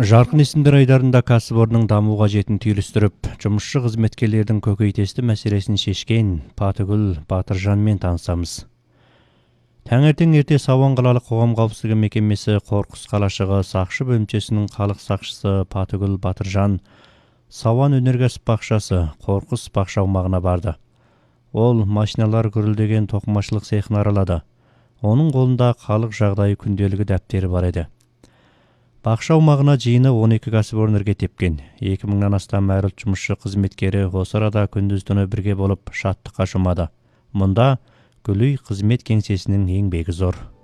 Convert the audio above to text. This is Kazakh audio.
Жарқын есімдер айдарында кәсіпорынның даму қажетін түйілістіріп, жұмысшы қызметкерлердің көкейтесті мәселесін шешкен Патыгүл Батыржанмен танысамыз. Таңертең ерте Сауан қалалық қоғам қауіпсіздігі мекемесі Қорқыс қалашығы сақшы бөлімшесінің халық сақшысы Патыгүл Батыржан Сауан өнеркәсіп бақшасы Қорқыс бақша аумағына барды. Ол машиналар гүрілдеген тоқымашылық цехын аралады. Оның қолында халық жағдайы күнделігі дәптері бар еді. Бақша аумағына жиыны 12 кәсіпорын ірге тепкен. 2000-нан астам әр ұлт жұмысшы қызметкері осы арада күндіз-түні бірге болып шаттыққа шомады. Мұнда Гүлүй қызмет кеңсесінің еңбегі зор.